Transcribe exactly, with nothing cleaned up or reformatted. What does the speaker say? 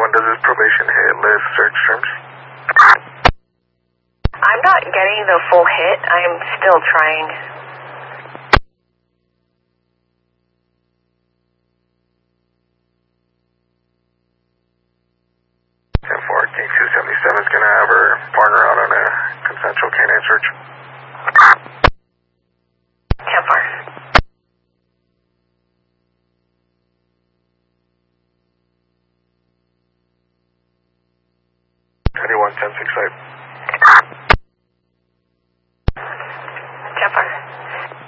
one, does his probation hit live search terms? I'm not getting the full hit. I'm still trying. ten four, King two seventy-seven is going to have her partner out on a consensual canine search. ten four. twenty-one, ten six eight.